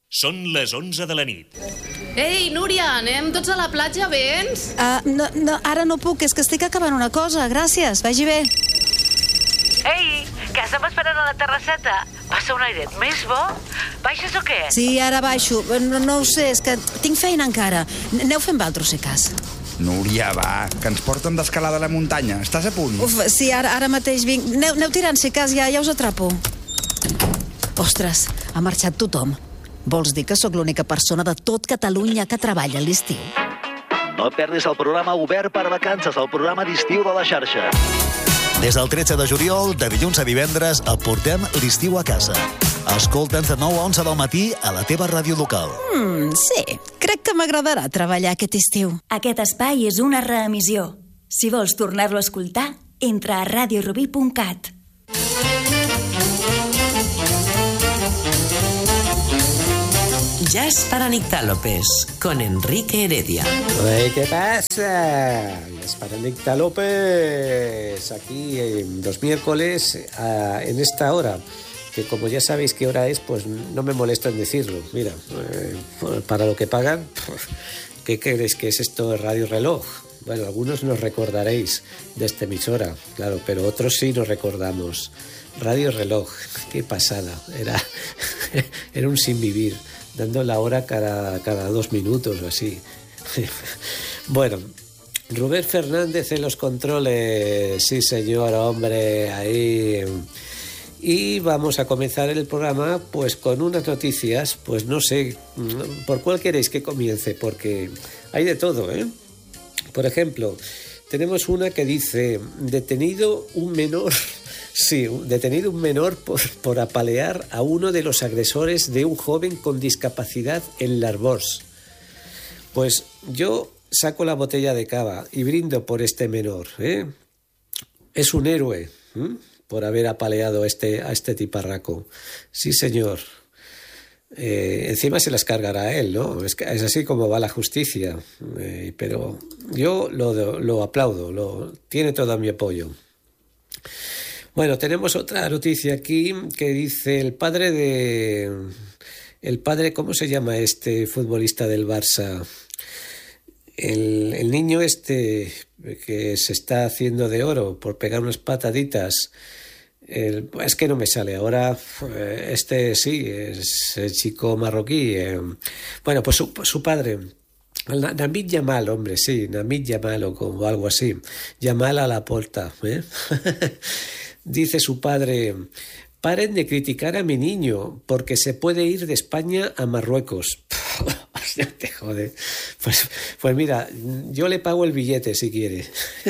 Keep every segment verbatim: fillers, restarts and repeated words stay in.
Són les onze de la nit. Ei, Núria, anem tots a la platja, vens? Uh, no, no, ara no puc, és que estic acabant una cosa. Gràcies, vagi bé. Ei, que estem esperant a la terrasseta. Passa un airet més bo? Baixes o què? Sí, ara baixo. No, no ho sé, és que tinc feina encara. Aneu fent valtros, si cas. Núria, va, que ens porten d'escalada a la muntanya. Estàs a punt? Uf, sí, ara, ara mateix vinc. Aneu, aneu tirant, si cas, ja, ja us atrapo. Ostres, ha marxat tothom. Vols dir que sóc l'única persona de tot Catalunya que treballa a l'estiu? No et perdis el programa Obert per Vacances, el programa d'estiu de la xarxa. Des del tretze de juliol, de dilluns a divendres, et portem l'estiu a casa. Escolta'ns de nou a onze del matí a la teva ràdio local. Mm, sí, crec que m'agradarà treballar aquest estiu. Aquest espai és una reemissió. Si vols tornar-lo a escoltar, entra a radio rubí punt cat. Jazz para Nicta López, con Enrique Heredia. Hey, ¿qué pasa? Jazz para Nicta López, aquí en los miércoles a, en esta hora, que como ya sabéis qué hora es, pues no me molesto en decirlo. Mira, eh, para lo que pagan, ¿qué crees que es esto de Radio Reloj? Bueno, algunos nos recordaréis de esta emisora, claro, pero otros sí nos recordamos. Radio Reloj, qué pasada, era, era un sinvivir, dando la hora cada, cada dos minutos o así. Bueno, Rubén Fernández en los controles, sí señor, hombre, ahí. Y vamos a comenzar el programa pues con unas noticias, pues no sé, ¿por cuál queréis que comience? Porque hay de todo, ¿eh? Por ejemplo, tenemos una que dice, detenido un menor... Sí, detenido un menor por, por apalear a uno de los agresores de un joven con discapacidad en L'Arboç. Pues yo saco la botella de cava y brindo por este menor, ¿eh? Es un héroe, ¿eh? Por haber apaleado a este, a este tiparraco. Sí, señor. Eh, encima se las cargará él, ¿no? Es, es así como va la justicia. Eh, pero yo lo, lo aplaudo, lo, tiene todo mi apoyo. Bueno, tenemos otra noticia aquí que dice el padre de... El padre, ¿cómo se llama este futbolista del Barça? El, el niño este que se está haciendo de oro por pegar unas pataditas. El, es que no me sale ahora. Este sí, es el chico marroquí. Eh, bueno, pues su, su padre... Namid Yamal, hombre, sí, Namid Yamal o como algo así. Yamal a la puerta, ¿eh? Dice su padre, paren de criticar a mi niño porque se puede ir de España a Marruecos. Ya te jode. Pues, pues mira, yo le pago el billete si quiere.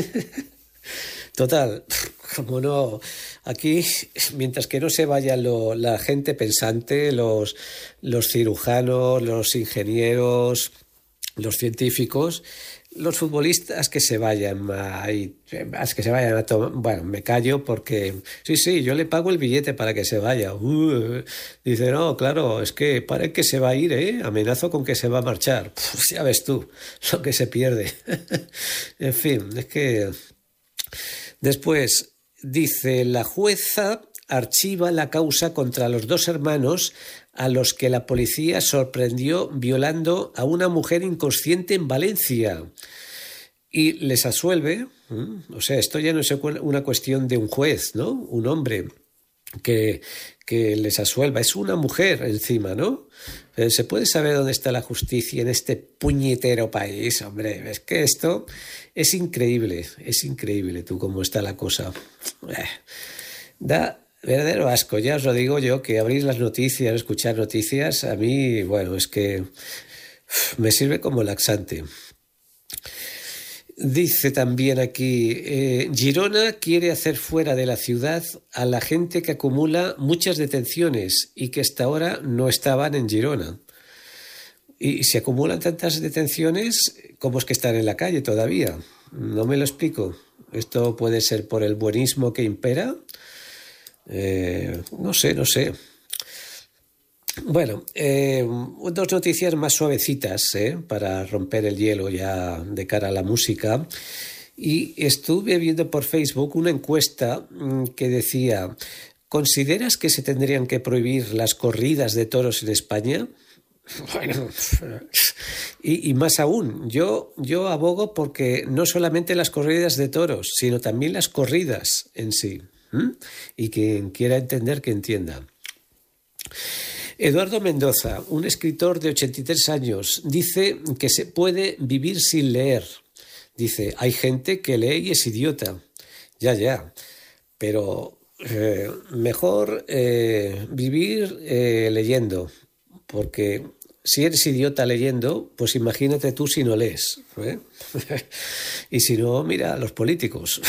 Total, como no, aquí, mientras que no se vaya lo, la gente pensante, los, los cirujanos, los ingenieros, los científicos, los futbolistas que se vayan ahí, que se vayan a tomar, bueno, me callo porque sí, sí, yo le pago el billete para que se vaya. Uh, dice, no, claro, es que parece que se va a ir, ¿eh? Amenazo con que se va a marchar. Pues ya ves tú lo que se pierde. En fin, es que después dice la jueza archiva la causa contra los dos hermanos a los que la policía sorprendió violando a una mujer inconsciente en Valencia y les absuelve. O sea, esto ya no es una cuestión de un juez, ¿no? Un hombre que, que les absuelva. Es una mujer encima, ¿no? ¿Se puede saber dónde está la justicia en este puñetero país? Hombre, es que esto es increíble, es increíble tú cómo está la cosa. Da verdadero asco, ya os lo digo yo, que abrir las noticias, escuchar noticias, a mí, bueno, es que me sirve como laxante. Dice también aquí, eh, Girona quiere hacer fuera de la ciudad a la gente que acumula muchas detenciones y que hasta ahora no estaban en Girona. Y si acumulan tantas detenciones, ¿cómo es que están en la calle todavía? No me lo explico. ¿Esto puede ser por el buenismo que impera? Eh, no sé, no sé. Bueno, eh, dos noticias más suavecitas, ¿eh? Para romper el hielo ya de cara a la música. Y estuve viendo por Facebook una encuesta que decía, ¿consideras que se tendrían que prohibir las corridas de toros en España? Bueno, y, y más aún, yo, yo abogo porque no solamente las corridas de toros, sino también las corridas en sí. ¿Mm? Y quien quiera entender, que entienda. Eduardo Mendoza, un escritor de ochenta y tres años, dice que se puede vivir sin leer. Dice, hay gente que lee y es idiota. Ya, ya. Pero eh, mejor eh, vivir eh, leyendo. Porque si eres idiota leyendo, pues imagínate tú si no lees. ¿eh? Y si no, mira, los políticos.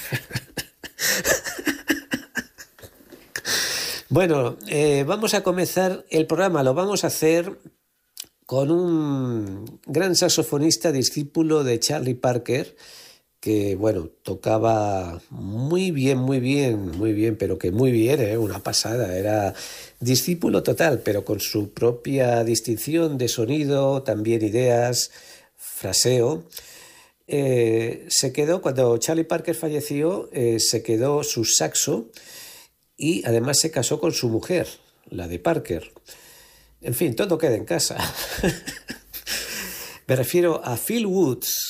Bueno, eh, vamos a comenzar el programa. Lo vamos a hacer con un gran saxofonista discípulo de Charlie Parker, que, bueno, tocaba muy bien, muy bien, muy bien, pero que muy bien, ¿eh? Una pasada. Era discípulo total, pero con su propia distinción de sonido, también ideas, fraseo. Eh, se quedó, cuando Charlie Parker falleció, eh, se quedó su saxo y además se casó con su mujer, la de Parker. En fin, todo queda en casa. Me refiero a Phil Woods,